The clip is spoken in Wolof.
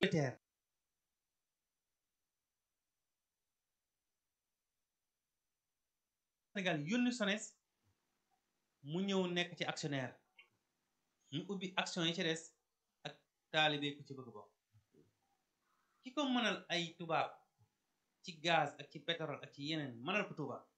ETER Sénégal yónni SONES mu ñëw nekk ci actionnaire ñu ubbi action yi ci des ak taalibe ku ci bëgg bokk ki ko mënal ay tubaab ci gaz ak ci pétrole ak ci yeneen mënal ko tubaab